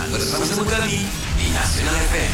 bersama-sama kami di Nasional FM.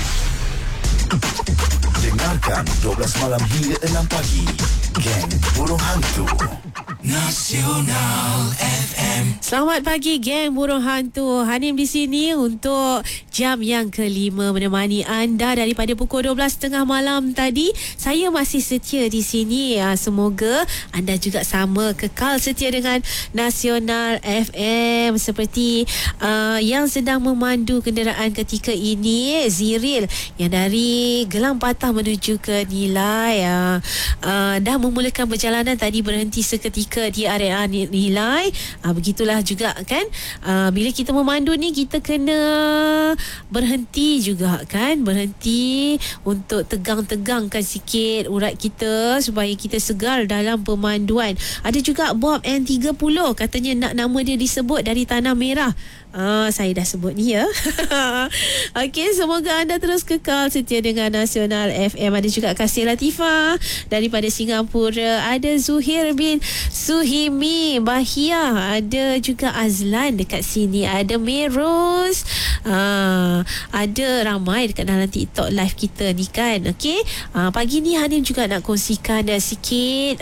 Dengarkan 12 malam hingga 6 pagi. Geng Burung Hantu Nasional FM. Selamat pagi geng Burung Hantu. Hanim di sini untuk jam yang kelima menemani anda daripada pukul 12.30 malam tadi. Saya masih setia di sini. Semoga anda juga sama kekal setia dengan Nasional FM seperti yang sedang memandu kenderaan ketika ini, Ziril yang dari Gelang Patah menuju ke Nilai dah memulakan perjalanan tadi, berhenti seketika di area Nilai. Begitulah juga kan, bila kita memandu ni kita kena berhenti juga kan, berhenti untuk tegang-tegangkan sikit urat kita supaya kita segar dalam pemanduan. Ada juga Bob N30 katanya nak nama dia disebut dari Tanah Merah. Saya dah sebut ni ya. Okey, semoga anda terus kekal setia dengan Nasional FM. Ada juga Kasih Latifah daripada Singapura, ada Zuhir bin Suhimi Bahia, ada juga Azlan dekat sini, ada Merus, ada ramai dekat dalam TikTok live kita ni kan. Okey, pagi ni Hanim juga nak kongsikan sikit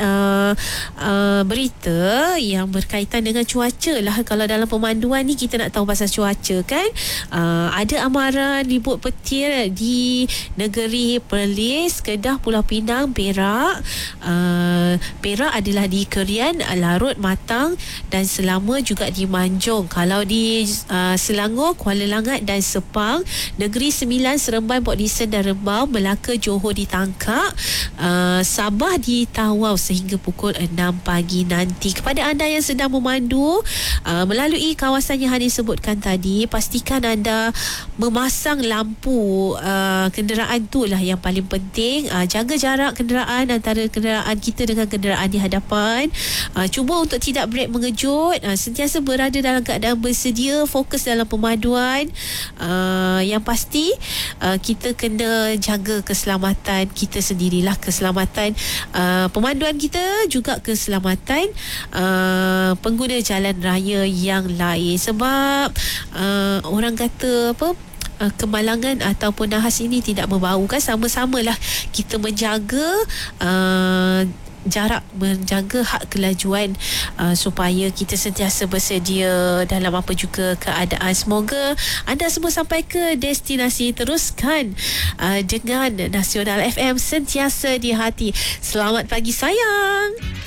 berita yang berkaitan dengan cuaca lah. Kalau dalam pemanduan ni kita nak tahu pasal cuaca kan. Ada amaran ribut petir di negeri Perlis, Kedah, Pulau Pinang, Perak. Perak adalah di Kerian, Larut, Matang dan Selama, juga di Manjung. Kalau di Selangor, Kuala Langat dan Sepang, Negeri Sembilan, Seremban, Port Dickson dan Rembau, Melaka, Johor ditangkap, Sabah di Tawau sehingga pukul 6 pagi nanti. Kepada anda yang sedang memandu melalui kawasan yang Hanim sebutkan tadi, pastikan anda memasang lampu kenderaan tu lah yang paling penting. Jaga jarak kenderaan antara kenderaan kita dengan kenderaan di hadapan. Cuba untuk tidak brek mengejut, sentiasa berada dalam keadaan bersedia, fokus dalam pemanduan. Yang pasti kita kena jaga keselamatan kita sendirilah, keselamatan pemanduan kita, juga keselamatan pengguna jalan raya yang lain. Sebab orang kata apa, kemalangan ataupun nahas ini tidak membau kan. Sama-samalah kita menjaga jarak, menjaga hak kelajuan supaya kita sentiasa bersedia dalam apa juga keadaan. Semoga anda semua sampai ke destinasi. Teruskan dengan Nasional FM sentiasa di hati. Selamat pagi sayang.